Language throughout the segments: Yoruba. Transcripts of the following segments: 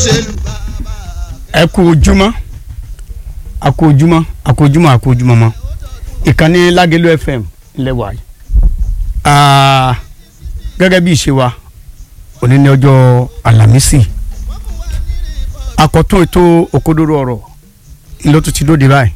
ẹ kú ojúmọ́ àkójúmọ́ mọ́ ìkànnì Lágẹ̀lú FM lẹ́wà yìí gẹ́gẹ́ bí ìṣe wa òní ní ọjọ́ Àlàmísì àkọ́tún ètò òkodoro ọ̀rọ̀ ló tún ti dóde báyìí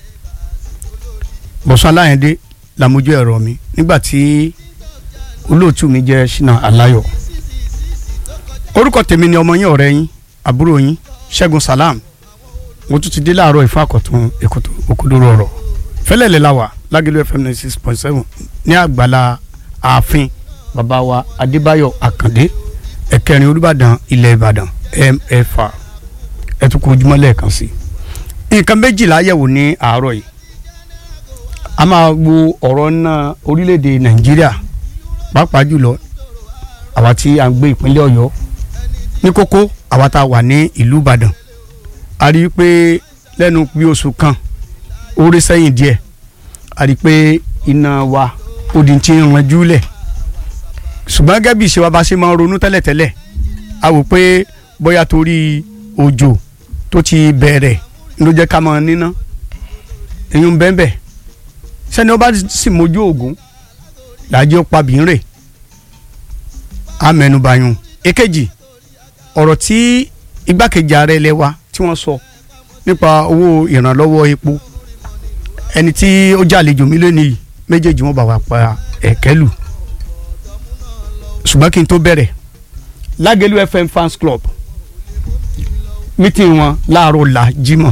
Bọ̀sún Aláyẹ̀dé làmójú ẹ̀rọ mi nígbà tí olóòtú mi jẹ́ Ṣínà Aláyọ̀ orúkọ tèmi ni ọmọ yín ọ̀rẹ́ yín àbúrò yín Ṣẹ́gun Salam mo tún ti dé láàárọ̀ ìfún àkọ́tún èkótó òkodoro ọ̀rọ̀ fẹ́lẹ́lẹ́ la wà Lágẹ̀lú FM 96.7 ní àgbàlá ààfin bàbá wa Adébáyọ̀ Àkàndé ẹ̀kẹrin Olúbàdàn ilẹ̀ Ìbàdàn MFR ẹ̀túnkù ojúmọ́ lẹ́ẹ̀kan sí nǹkan méjìlá yẹ̀wò ní àárọ̀ yìí a máa wo ọ̀rọ̀ náà orílẹ̀-èdè Nàìjíríà pàápàá jùlọ àwa tí a ń gbé ìpínlẹ̀ Ọ̀yọ́ ní kókó àwa tá a wà ní ìlú Ìbàdàn a rí i pé lẹ́nu bí oṣù kan orí sẹ́yìn díẹ̀ a rí i pé iná wa ó di ti ń ranjú lẹ̀ ṣùgbọ́n gẹ́gẹ́ bí ìṣe wa bá ṣe máa ń ronú tẹ́lẹ̀tẹ́lẹ̀ a wò pé bóyá torí òjò tó ti bẹ̀rẹ̀ ló jẹ́ ká máa níná èyí ń bẹ́ẹ̀ bẹ́ẹ̀ sẹ́ni ó bá sì mójú ògún làjẹ́ ó pa bìínrè amẹnubayun èkejì ọ̀rọ̀ tí igbákejì ààrẹ ilẹ̀ wa tí wọ́n sọ nípa owó ìrànlọ́wọ́ epo ẹni tí ó jàlejò mílíọ̀nù yìí méjèèjì wọn bá wà pa ẹ̀kẹ́lù ṣùgbọ́n kí n tó bẹ̀rẹ̀ Lágẹ̀lú FM fans club mítìn wọn láàárọ̀ la Jímọ̀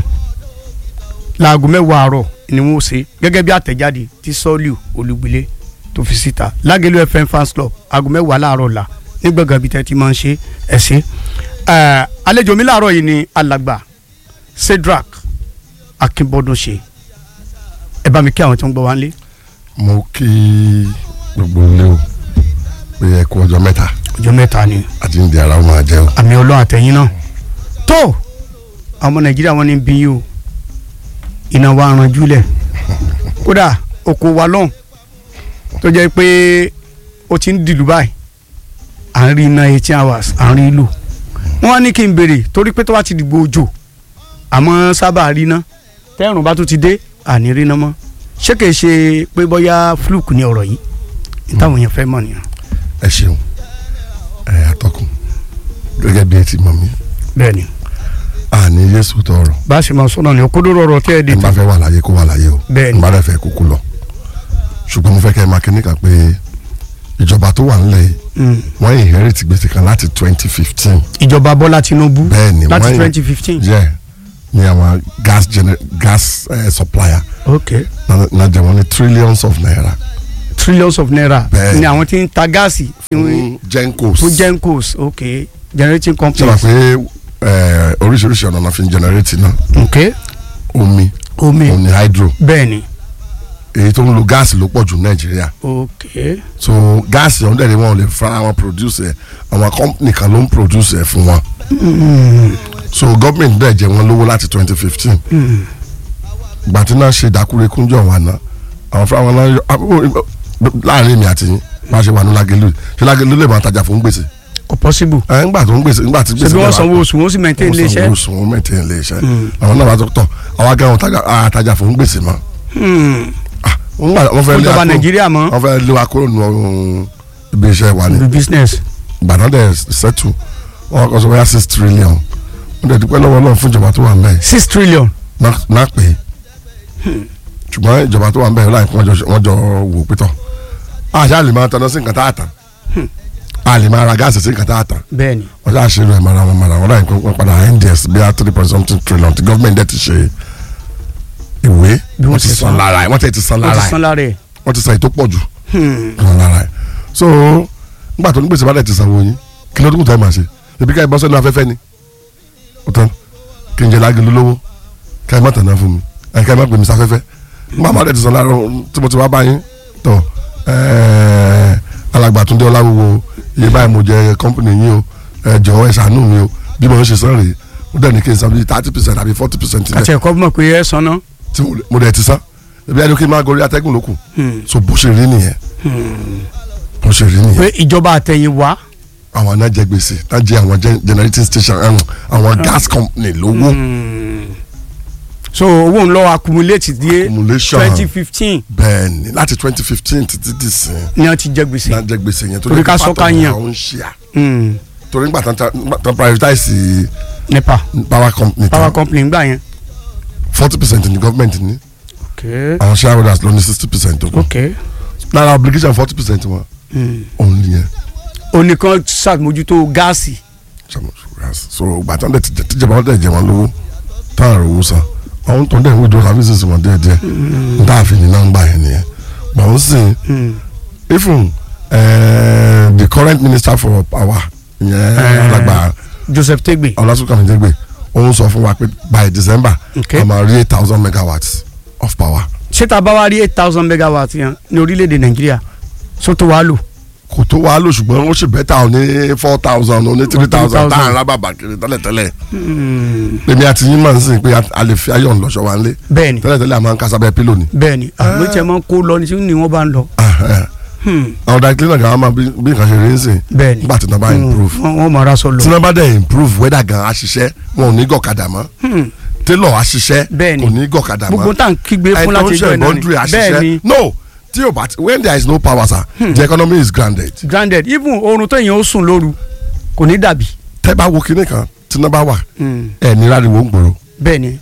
láago 10 àárọ̀ ni wọ́n ṣe gẹ́gẹ́ bí àtẹ̀jáde tí Sọ́líù Olúgbìlé tó fi síta Lágẹ̀lú FM fans club aago 10 láàárọ̀ la ní gbọ̀ngàn ibi tẹ́ ti máa ń ṣe ẹ̀ṣẹ́ àlejò mi láàárọ̀ yìí ni alàgbà Cedric Akínbọ́dún ṣe ẹ bá mi kí àwọn tó ń gbọ́ wá ń lé. mo kí gbogbo ilé o pé ẹ kú ọjọ́ mẹ́ta ni àti ní ara wọn máa jẹ o. àmì Ọlọ́run àtẹ̀yìn náà tó àwọn ọmọ Nàìjíríà wọn ní bí yìí o iná wa ranjú lẹ̀ kódà oko wa lọ́hùn tó jẹ́ pé ó ti ń dìlú báyìí à ń rí iná 18 hours à ń rí lò wọ́n wá ní kí n béèrè torí pé tó bá ti dìgbò òjò àmọ́ sábà rí iná tẹ́rùn bá tún ti dé àní rí iná mọ́ ṣé kìí ṣe pé bóyá fluke ní ọ̀rọ̀ yìí táwọn èèyàn fẹ́ mọ̀ nìyẹn. ẹ ṣeun atọ́kùn gẹ́gẹ́ bí ẹ ti mọ̀ mí. bẹ́ẹ̀ni. àní Jésù tọrọ. bá a ṣe máa sọ́nà ní òkodoro ọ̀rọ̀ tẹ́ ẹ dé. n bá fẹ́ wà láyé kó wà láyé o. bẹ́ẹ̀ni. n bá fẹ́ kúkú lọ ṣùgbọ́n mo fẹ́ kẹ́ ẹ máa kí níkà pé ìjọba tó wà nílẹ̀ yìí wọ́n inherit gbèsè kan láti 2015. ìjọba Bọ́lá Tinubu bẹ́ẹ̀ni láti 2015. jẹ́ ní àwọn gas supplier. ok. na jẹ́ wọ́n ní trillions of naira. trillions of naira. bẹ́ẹ̀ni ni àwọn tí ń ta gáàsì. Gencos. fún Gencos ok generating company. sọ pé oríṣiríṣi ọ̀nà náà fi ń generate náà. ok. omi òní hydro. bẹ́ẹ̀ni. èyí tó ń lo gáàsì ló pọ̀ jù Nàìjíríà. ok. so gáàsì ọ̀hún dẹ̀rẹ̀ wọn ò lè fara wọn produce ẹ̀ àwọn company kan ló ń produce ẹ̀ fún wọn. so government dẹ̀ jẹ́ wọn lówó láti 2015. gbàtí náà ṣe ìdákúrekúnjọ wọn náà àwọn fúnra wọn náà láàrin mi àti yín máa ṣe wà ní Lágẹ̀lú ṣe Lágẹ̀lú lè máa tajà fún gbèsè. kò possible. ńgbà tó ń gbèsè ńgbà tí gbèsè. ṣebí wọ́n sanwó oṣù wọ́n sì maintain ilé iṣẹ́. wọ́n sanwó oṣù wọ́n maintain ilé iṣẹ́. àwọn náà bá tó tọ̀ àwọn agẹ́wọ̀n tajà fún gbèsè mọ́. wọ́n fẹ́ lé ìjọba Nàìjíríà mọ́. wọ́n fẹ́ lé wa kúrò nù ibi iṣẹ́ wa ni. ibi business. gbàdán dẹ̀ sẹ́tù wọ́n kọ́ sọ wáyà 6 trillion wọ́n dẹ̀ dúpẹ́ lọ́wọ́ náà fún ìjọba tó wà ń bẹ̀. 6 trillion. náà pé ṣùgbọ́n ìjọba tó wà ń bẹ̀ láìpẹ́ wọ́n jọ wò pétọ́ àṣà lè máa tanná sí nǹkan tá a tàn a lè máa ra gáàsì sí nǹkan tá a tàn. bẹ́ẹ̀ni. wọ́n ṣáà ṣe rẹ̀ mara wọn láìpẹ́ wọ́n padà NDS bí i 3.something trillion tí gọ́ọ̀mẹ̀ntì dẹ̀ ti ṣe ìwé wọ́n ti san lára ẹ̀ wọ́n ti san lára ẹ̀ wọ́n ti san ètò pọ̀ jù lára ẹ̀ so nígbà tó ní gbèsè bá dẹ̀ ti sanwó yín kí ló dúkùú tó ẹ̀ máa ṣe ibi ká ẹ bọ́ sẹ́nu afẹ́fẹ́ ni ó tán kí n jẹ Lágẹ̀lú lówó ká ẹ má tàn náà fún mi ká ẹ má pè mí sáfẹ́fẹ́ nígbà má dẹ̀ ti san lára tí mo ti wá bá yín tọ̀ alàgbà Túndé Ọláwúwo iye báyìí mo jẹ company yín o ẹ jọ̀wọ́ ẹ ṣàánú mi o bí mo ń ṣe sán rèé ó dẹ̀ ní kí n san bíi 30% àbí 40%. àti ẹ̀kọ́ mọ̀ pé ẹ san náà. tí mo dẹ̀ ti san ebi ẹni kí n máa gorí atẹ́gùn lókun so bó ṣe rí nìyẹn bó ṣe rí nìyẹn. pé ìjọba àtẹ̀yìnwá àwọn náà jẹ gbèsè náà jẹ àwọn generating station àwọn gas company lówó. so owó ń lọ accumulate dé 2015. bẹ́ẹ̀ni láti 2015 títí di sin. ni wọ́n ti jẹ gbèsè. náà jẹ gbèsè yẹn torí ká sọ́ka yàn. torí nígbà tán privatize NEPA power company ngbà yẹn. 40% ní government ní. okay. àwọn shareholders ló ní 60% tó kù. okay. lára obligation 40% wọn. òun nìyẹn. onìkan ṣàmójútó gáàsì. so gbàtàn dẹ tíjọba wọn dẹ jẹ wọn lówó táwọn àrò owó san àwọn tó ń dẹ̀ ń withdraw services wọn díẹ̀ díẹ̀ n tá a fi ní nọ́mbà yẹn nìyẹn but n sìn even the current minister for power yẹn alàgbà Joseph Tegbe Ọlásùnkànmí Tegbe òun sọ fún wa pé by December a máa rí 8,000 megawatts of power. ṣé tá a bá wá rí 8,000 megawatts yẹn ní orílẹ̀-èdè Nàìjíríà sótó wàá lò. kò tó wàá lò ṣùgbọ́n ó ṣì bẹ́tà ó ní 4,000 ó ní 3,000 tá à ń rábàbà kiri tẹ́lẹ̀tẹ́lẹ̀. èmi àti yín máa ń sìn pé a lè fi ayọ̀ ńlọ́ṣọ́ wa nílé. bẹ́ẹ̀ni tẹ́lẹ̀tẹ́lẹ̀ a máa ń kásábẹ́ pílò ni. bẹ́ẹ̀ni àlọ́ tiẹ̀ máa ń kó lọ ní wọ́n bá ń lọ. àwọn dàkílẹ̀ náà gan-an máa bí nǹkan ṣe rí ń sìn. bẹ́ẹ̀ni nígbà tí wọ́n bá improve. wọ́n máa ra sọ lọ. tí wọ́n bá dẹ̀ improve wẹ́dà gan-an aṣiṣẹ́ wọn ò ní gọ̀kadà mọ́. télọ̀ aṣiṣẹ́ kò ní gọ̀kadà mọ́. gbogbo tá à ń kígbe fún láti ẹjọ́ ìnáni bẹ́ẹ̀ni no tí o bá when there is no power sir the economy is grounded. grounded even oorun tó yẹn ó sùn lóru kò ní dàbí. tẹ́ bá wo kinní kan tí iná bá wà ẹ̀ ní láriwo ń gbòòrò. bẹ́ẹ̀ni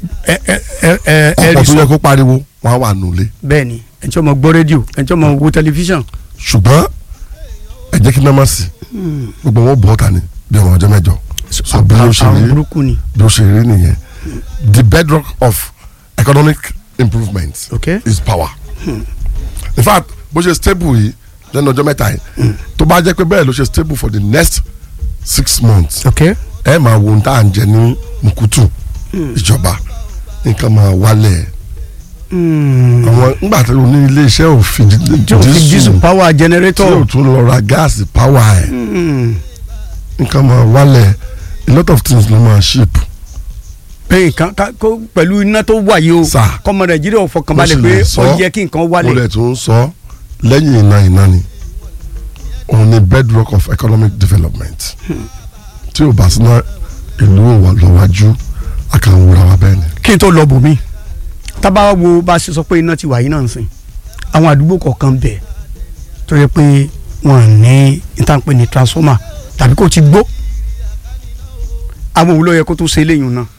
ọ̀pọ̀ tó yẹ kó pariwo wọn á wà nulẹ̀. bẹ́ẹ̀ni ẹ̀ tí wọ́n mọ̀ gbọ́ rédíò ẹ̀ tí wọ́n mọ̀ wo tẹlifíṣàn. ṣùgbọ́n ẹ jẹ́ kí iná má sí gbogbo wọn bọ̀ ọ́ta ni bí ọmọ ọjọ́ mẹ́jọ. so bí ó ṣe rí nìyẹn the bedrock of economic improvement is power. In fact bó ṣe stable yìí lẹ́nu ọjọ́ mẹ́ta yìí tó bá jẹ́ pé bẹ́ẹ̀ ló ṣe stable for the next 6 months ẹ máa wo ohun tá à ń jẹ ní mukutu ìjọba nǹkan máa wálẹ̀ àwọn nígbà tí o ní ilé iṣẹ́ òfin diesel power generator tí o tún lọ ra gáàsì power ẹ̀ nǹkan máa wálẹ̀ a lot of things ló máa ship. nǹkan pẹ̀lú iná tó wà yìí o kọ́mọ Nàìjíríà ò fọkànbalẹ̀ pé ó yẹ kí nǹkan wálẹ̀. mo lè tún sọ lẹ́yìn iná ni òun ni bedrock of economic development tí o bá sí ná ìlú òwò lọ́wájú àkànwòrán wa bẹ́ẹ̀ ni. kí n tó lọ bòmí tábà wo bá a ṣe sọ pé iná ti wà yìí náà sìn àwọn àdúgbò kọ̀ọ̀kan bẹ̀ tó yẹ pé wọ́n ní ìtànpé ní transformer tàbí kò ti gbó àwọn òwúlò yẹ kó tó ṣe eléyìí náà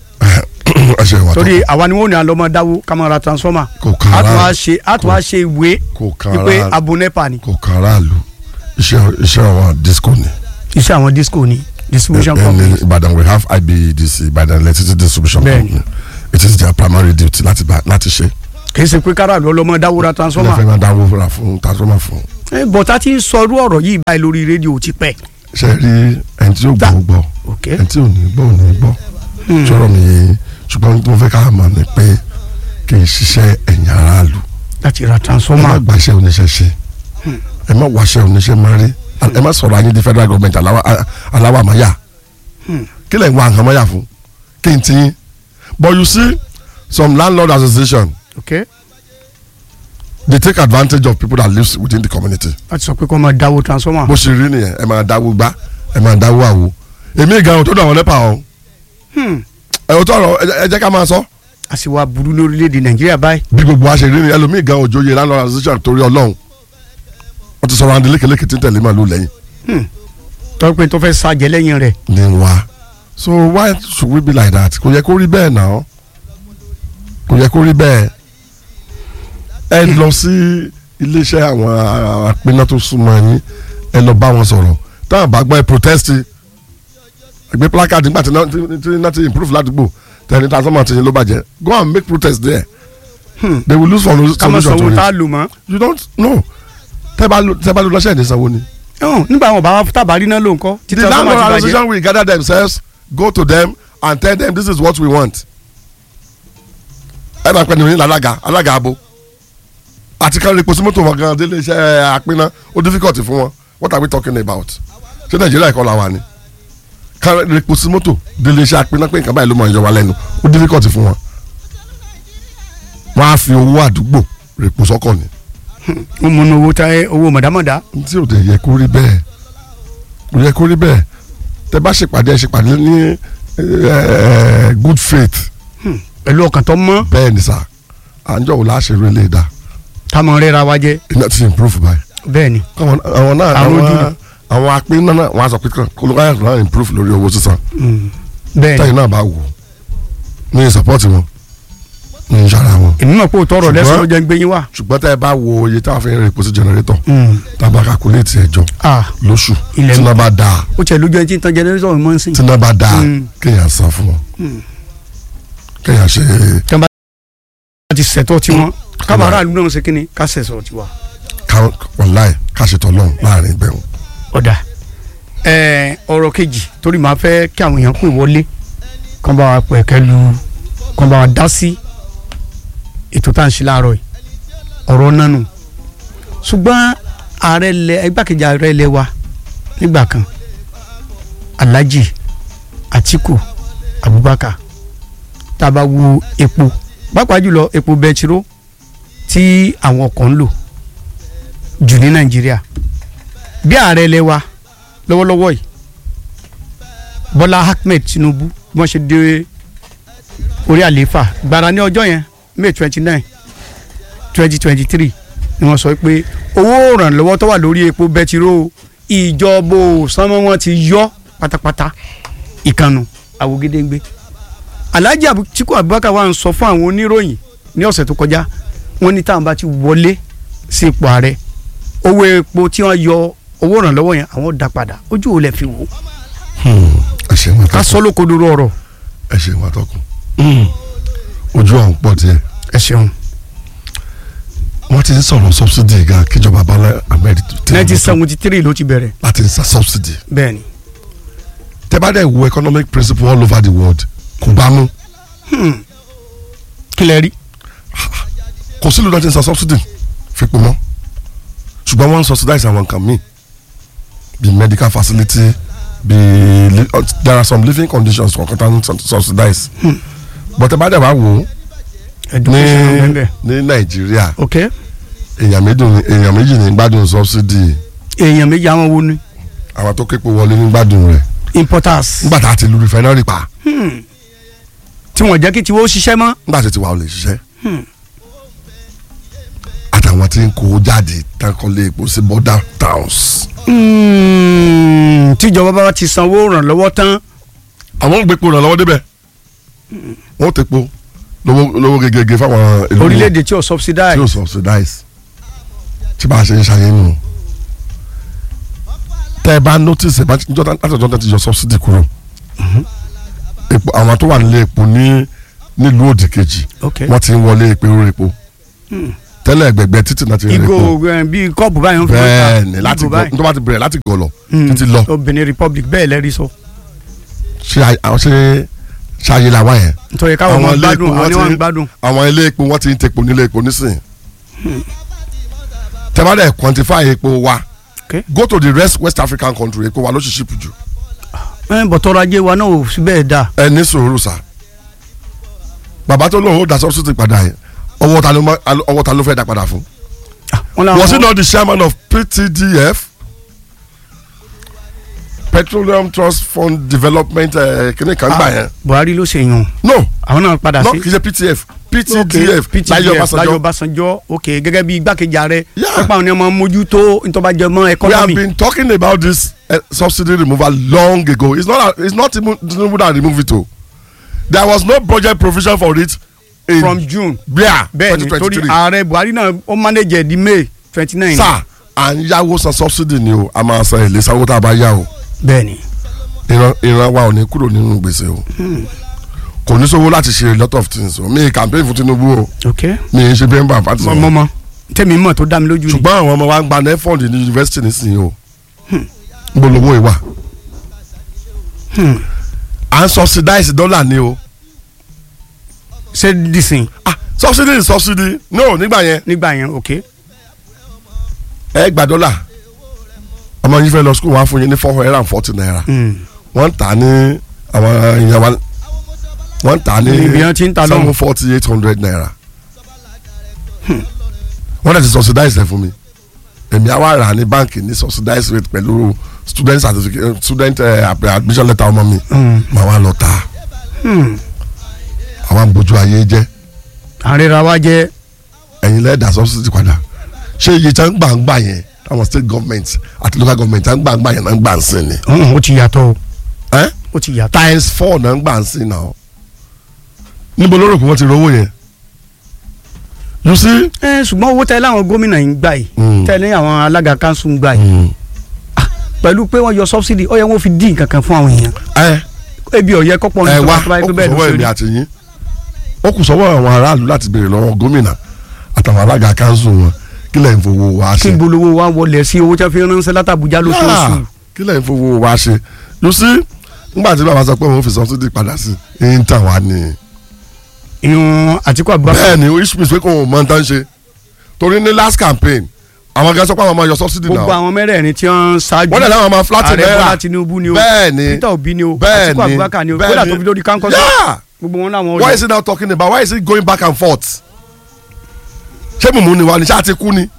torí àwa ni wọn ò ní alọmọ dáwó kámẹ́rà transformer àtúwá ṣe ìwé wípé abo nepa ni. kò kára lu iṣẹ́ àwọn disco ni. iṣẹ́ àwọn disco ni distribution company. in Ibadan we have IBEDC Ibadan Electricity Distribution Company it is their primary duty láti ṣe. kì í ṣe pé kára lu ọlọmọ dáwó ra transformer. ilé fẹ́ máa dáwó ra fún transformer fún. bọ̀tá ti ń sọ irú ọ̀rọ̀ yìí báyìí lórí rédíò ti pẹ́. ṣe rí ẹni tí ó gbọ́ ẹni tí ò ní gbọ́ ò ní gbọ́ sọ̀rọ̀ mi yìí ṣùgbọ́n tí mo fẹ́ ká mọ̀ ni pé kì í ṣiṣẹ́ ẹ̀yìn aráàlú. láti ra transformer. ẹ má gbàṣẹ́ oníṣẹ́ ṣe ẹ má wàṣẹ́ oníṣẹ́ máa rí ẹ má sọ̀rọ̀ ayé di federal government aláwọ̀ àmọ́yà kí lẹ̀ ń wá nǹkan mọ́yà fún kí n ti yín but you see some landlord association they take advantage of people that live within the community. láti sọ pé kó máa dáwó transformer. bó ṣe rí nìyẹn ẹ máa dáwó gbá ẹ máa dáwó àwo èmi gan-an tó dùn àwọn NEPA o ẹ tó ọ̀rọ̀ ẹ jẹ́ ká máa sọ. àṣìwà burú lórílẹ̀‐èdè Nàìjíríà báyìí. bí gbogbo wa ṣe rí ni ẹlòmíì gan òjòyè landlord association torí Ọlọ́run wọ́n ti sọ̀rọ̀ àǹdí lékeleke tí ń tẹ̀lé màlúù lẹ́yìn. tọ́ pé tó fẹ́ ṣàjẹ́ lẹ́yìn rẹ̀. ni wa so why should we be like that kò yẹ kó rí bẹ́ẹ̀ náà kò yẹ kó rí bẹ́ẹ̀ ẹ lọ sí iléeṣẹ́ àwọn àpinná tó súnmọ́ yín ẹ lọ bá wọn sọ̀rọ̀ táwọn bá gbọ́ ẹ protest ẹgbẹ́ placard nígbà tí náà ti improve ládùúgbò tẹ̀lé transformer ti yín ló bàjẹ́ go and make protest there they will lose for solution to it you don't know tẹ́ bá lọ lọ́sẹ̀ ní sanwó ni. nígbà wọn bá tábàárí náà ló ń kọ́. the landlord association will gather themselves go to them and tell them this is what we want. ẹ máa pẹ́ ní alága abo àti ká repo sí mọ́tò wọn gan délé iṣẹ́ àpinná ó difficult fún wọn what are we talking about ṣé Nàìjíríà ìkọlà wà ní ká repo sí mọ́tò délé iṣẹ́ àpinná pé nǹkan báyìí ló máa ń yọ wá lẹ́nu ó difficult fún wọn wọ́n á fi owó àdúgbò repo sọ́kọ̀ ni. ó mú owó táyé owó mọ̀dámọ̀dá. tí ò dé yẹ kó rí bẹ́ẹ̀ kò yẹ kó rí bẹ́ẹ̀ tẹ bá ṣèpàdé ní good faith. pẹ̀lú ọkàn tó mọ́. bẹ́ẹ̀ ni sà àǹjọ́ wò láṣẹ rẹ̀ lè dá. táwọn rẹ́ra wa jẹ́. iná ti improve báyìí. bẹ́ẹ̀ ni. àwọn náà àwọn apín náà wọ́n á sọ pé kólógáyà náà improve lórí owó sísan. bẹ́ẹ̀ ni. táyì náà bá wò ní support wọn ní ìṣàrà wọn. èmi mọ̀ pé òótọ́ ọ̀rọ̀ lẹ́sìn ló jẹ́ ń gbé yín wá. ṣùgbọ́n tẹ́ ẹ bá wo iye táwọn fi ń rìn pósí generator tá a bá calculate ẹjọ́ lóṣù tí náà bá dáa. ó tiẹ̀ lójú ẹni tí ń tan generator mọ́ ń sìn. tí náà bá dáa kéèyàn san fún wọn kéèyàn ṣe. tí wọ́n bá ti ṣètò tiwọn káwọn aráàlú náà ṣe kíni ká ṣẹ̀ṣọ̀ tiwa. wàláì ká ṣètò ọlọ́run láàrin ìbẹ̀rù. ọ̀dà ọ̀rọ̀ kejì torí màá fẹ́ kí àwọn èèyàn pè wọlé kán bá wa pẹ̀kẹ́ lu kán bá wa dá sí ètò tá à ń ṣe láàárọ̀ yìí ọ̀rọ̀ nánu ṣùgbọ́n igbákejì ààrẹ ilẹ̀ wa nígbà kan Alhaji Atiku Abubakar tá a bá wo epo pàápàá jùlọ epo bẹtiró tí àwọn ọkọ̀ ń lò jù ní Nàìjíríà bí ààrẹ ilẹ̀ wa lọ́wọ́lọ́wọ́ yìí Bọ́lá Ahmed Tinubu bí wọ́n ṣe dé orí àlééfà gbàrà ní ọjọ́ yẹn May 29, 2023 ni wọ́n sọ pé owó ìrànlọ́wọ́ tó wà lórí epo bẹtiró ìjọba sánmọ́ wọn ti yọ pátápátá ìkànnù àwògedengbe. Alhaji Atiku Abubakar wa ń sọ fún àwọn oníròyìn ní ọ̀sẹ̀ tó kọjá wọ́n ní táwọn bá ti wọlé sí ipò ààrẹ owó epo tí wọ́n yọ owó ìrànlọ́wọ́ yẹn àwọn dá padà ojú ò lè fi wò. ká sọ lókodoro ọ̀rọ̀. ẹ ṣeun àtọkùn ojú àwọn pọ̀ díẹ̀. ẹ ṣeun. wọ́n ti ń sọ̀rọ̀ subsidy gan kíjọba Bọ́lá Ahmed. 1973 ló ti bẹ̀rẹ̀. láti ń sa subsidy. bẹ́ẹ̀ni. tẹ́ bá dẹ̀ wo economic principle all over the world kò bá mú. kí lẹ rí. kò sí lóòótọ́ ti ń sa subsidy fipò mọ́ ṣùgbọ́n wọ́n ń subsidize àwọn nǹkan míì bíi medical facility bíi there are some living conditions kọ̀ọ̀kan tá ń subsidize. but ẹ bá dẹ̀ wá wò ó ní Nàìjíríà èèyàn méjì ní gbádùn subsidy. èèyàn méjì àwọn wo ni. àwọn tó képo wọlé ní gbádùn rẹ̀. importers. nígbà tá a ti lu refinery pa. tí wọ́n jẹ́ kí tiwọn ó ṣiṣẹ́ mọ́. nígbà tí tiwa ò lè ṣiṣẹ́. àtàwọn tí ń kó jáde tánkọ́lé epo sí border towns. tíjọba bá ti sanwó ìrànlọ́wọ́ tán. àwọn gbẹ̀pọ̀ ìrànlọ́wọ́ débẹ̀ wọ́n ti po lówó gẹ́gẹ́ fáwọn ìlú orílẹ̀-èdè tí ò subsidize. tí bá a ṣe ń ṣàyẹ̀ nù. tẹ́ ẹ bá notice látọ̀jọ́ ti yọ subsidy kúrò àwọn tó wà nílé epo nílùú òdì kejì wọ́n ti ń wọlé epo tẹ́lẹ̀ ẹgbẹ̀gbẹ̀ títì náà ti rí epo. ìgò bíi kọ́ọ̀bù báyìí ń fi wọ́n ta bẹ́ẹ̀ni láti gbọ́ tó bá ti bẹ̀rẹ̀ láti gọ̀ọ̀lọ̀ títí lọ. Benin Republic bẹ́ẹ̀ lẹ́rìí sọ. ṣáyé la wá yẹn. nítorí káwọn ọmọ gbádùn àwọn ni wọ́n ń gbádùn. àwọn ilé epo wọ́n ti ń tepo nílé epo nísìnyí. tẹ́bàdẹ̀ quantify epo wa go to the West African country epo wa ló ṣe ṣípù jù. bọ̀tọ̀rọ̀ ajé wa náà ò sí bẹ́ẹ̀ dà. ẹ ní sùúrù sá bàbá tó lóun ó da subsidy padà yẹn ọwọ́ ta ló fẹ́ da padà fún. was he not the chairman of PTDF Petroleum Trust Fund Development kìnìún kan gbà yẹn. Buhari ló ṣe yàn. no àwọn náà padà sí. no kì í ṣe PTDF Láyọ̀ Ọbásanjọ́ ok gẹ́gẹ́ bí igbákejì ààrẹ pípa àwọn ọmọ mójútó ntọ́bàjẹmọ́ economy. we have been talking about this subsidy removal long ago it's not even Tinubu that remove it o there was no budget provision for it. from June. bẹ́ẹ̀ ni torí ààrẹ Buhari náà ó manage di May 29. sir à ń yáwó san subsidy ni o a máa san èlé sanwó tá a bá yá o. bẹ́ẹ̀ni. ìran wa ò ní kúrò nínú gbèsè o. kò ní sówó láti ṣe a lot of things o mi campaign fún Tinubu o. mi ń ṣe bẹ́ẹ̀ bá pàtó. mọ́mọ́ tẹ́mi mọ̀ tó dá mi lójú ni. ṣùgbọ́n àwọn ọmọ wa ń gba nefond ní yunifásitì nísìnyí o. gbolowó ìwà. à ń subsidize dọ́là ni o. ṣé disin. subsidy is subsidy no nígbà yẹn ok. ẹ gba dọ́là ọmọ yìí fẹ́ lọ school wọn á fún yín ní 440 naira wọ́n tà ní àwọn èèyàn wa wọ́n tà ní 740-800 naira wọ́n dẹ̀ ti subsidize ẹ̀ fún mi èmi àwa rà ní báǹkì ní subsidize rate pẹ̀lú student certificate student admission letter ọmọ mi màá wá lọ ta àwọn àbójú ayé jẹ́ àríra wa jẹ́ ẹ̀yin lẹ́ẹ̀dá subsidy padà ṣé iye tí wọ́n gbà yẹn àwọn state government àti local government tí wọ́n gbà yẹn náà gbà ń sìn ni. ó ti yàtọ̀ o ó ti yàtọ̀ times 4 náà gbà ń sìn náà níbo ló rò pé wọ́n ti rówó yẹn you see. ṣùgbọ́n owó tẹ́lẹ̀ àwọn gómìnà yìí ń gbà yìí tẹ́lẹ̀ àwọn alága kanṣu ń gbà yìí pẹ̀lú pé wọ́n yọ subsidy ó yẹ wọ́n fi dín nǹkan kan fún àwọn èèyàn ebi ọ̀yẹ́ kọ́pọ̀ ní tó bá tó bẹ́ẹ̀ ló ṣe rí ó kù sọ́wọ́ àwọn aráàlú láti béèrè lọ́wọ́ gómìnà àtàwọn alága kanṣu wọn kí lẹ́yìn fowó wa ṣe. kí gbólówó wa wọlé sí owó tí wọ́n fi ránṣẹ́ látàbújá lóṣooṣù. kí lẹ́yìn fowó wa ṣe you see nígbà tí bàbá sọ pé òun fi subsidy padà sí ẹ̀yìn tàn wá ní. ìyún Àtíkù Abubakar. bẹ́ẹ̀ ni which means pé kò mọ̀ tán ṣe torí ní last campaign àwọn kan sọ pé àwọn máa yọ subsidy náà. gbogbo àwọn mẹ́rẹ̀ẹ̀rin tí wọ́n ṣáájú. wọ́n lè láwọn máa flat naira. ààrẹ Bọ́lá Tinubu ni o. bẹ́ẹ̀ni Peter Obi ni o. bẹ́ẹ̀ni Àtíkù Abubakar ni o. bẹ́ẹ̀ni kódà tó fi lórí kánkọ́ sí. gbogbo wọn làwọn. why is he now talking about why is he going back and forth. ṣé mùmú ni wa ni ṣé àti kú ni.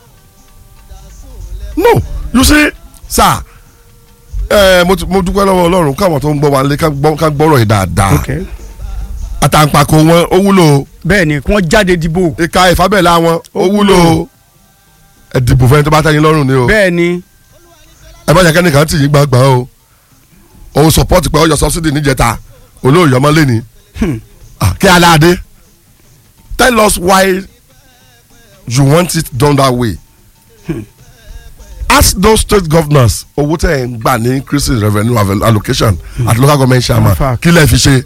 no you see sir mo dúpẹ́ lọ́wọ́ Ọlọ́run káwọn tó ń gbọ́ wa lé ká gbọ́rọ̀ yìí dáadáa. àtàǹpàkò wọn ó wúlò. bẹ́ẹ̀ni kí wọ́n jáde dìbò. ìka ìfábẹ́lá wọn ó wúlò. ẹ dìbò fẹ́ni tó bá tẹ́yìn lọ́rùn ni o. bẹ́ẹ̀ni. ẹ bá jẹ́ kẹ́nìkan tì yín gbàgbà o. òun support pé ọyọ subsidy níjẹta olóòyè ọmọlé ni. kí aláàdé tell us why you want it done that way. Ask those state governors owó tẹ̀ ń gbà ní increase in revenue allocation at local government chairman kí lè fi ṣe.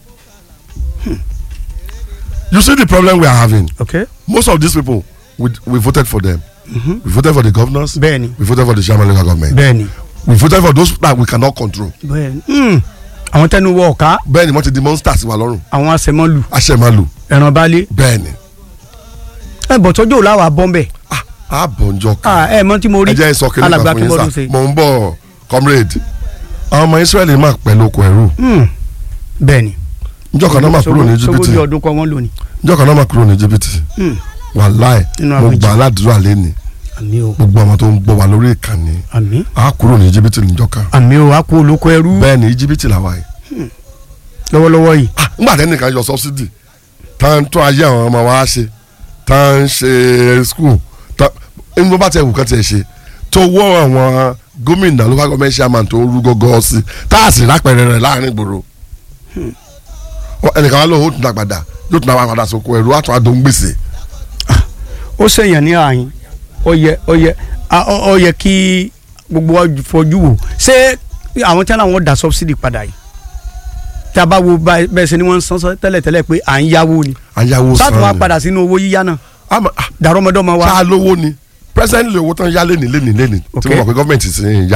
You see the problem we are having. Okay. Most of these people we voted for them. We voted for the governors. Bẹ́ẹ̀ni. We voted for the chairman of local government. Bẹ́ẹ̀ni. We voted for those that we cannot control. Bẹ́ẹ̀ni. àwọn tẹnu wọ ọ̀ká. bẹ́ẹ̀ni wọ́n ti di monsters wa lọ́rùn. àwọn asẹmọlù. asẹmọlù. ẹran balẹ̀. bẹ́ẹ̀ni. ẹ bọ̀ tọ́jú ò láwàá bọ́ mbẹ́. a bọ̀ njọ kan. ẹ mọ tí mo rí. ẹ jẹ́ sọ kí n bá fún yín sá mò ń bọ̀ comrade. àwọn ọmọ Israẹli máa pẹ̀lú oko ẹ̀rú. bẹ́ẹ̀ni. njọ́ kan náà máa kúrò ní jìbìtì. sọgbọ́n ọdún kan wọ́n lò ní. njọ́ kan náà máa kúrò ní jìbìtì. wàláì mo gbà aládùúrà lẹ́ni. gbogbo àwọn tó ń gbọ́ wa lórí ìkànnì. a kúrò ní jìbìtì níjọ́ kan. àmì o a kú olóko ẹrú. bẹ́ẹ̀ni jìbìtì làwa yìí. lọ́wọ́lọ́wọ́ yìí. nígbà tẹ́ni kan yọ subsidy tá ń tún ayé àwọn ọmọ wa ṣe tá ń ṣe school nígbà bá tẹ̀ wù kán tẹ̀ ṣe tó wọ́ àwọn gómìnà local government chairman tó rú gọ́gọ́ sí tá a sì rápẹ̀rẹ̀ rẹ̀ láàrin ìgboro. ẹnìkan wá lóhùn ó tún dàgbàdà yóò tún àwọn àgbàdà sóko ẹ̀rú àtún àdó ń gbèsè. ó ṣèyàn ní àyín ó yẹ kí gbogbo fojú wò ṣé àwọn tí wọn dá subsidy padà yìí tí a bá wo bẹ́ẹ̀ ṣe ni wọ́n ń san tẹ́lẹ̀tẹ́lẹ̀ pé à ń yáwó ni. à ń yáwó san ni sáà tún wá padà sínú owó yíyá náà. dàrọ́mọdọ́mọ wa. ṣáà lówó ni presently owó tán yá lẹ́nìí tí mo mọ̀ pé gọ́ọ̀mẹ̀ntì ti ń yá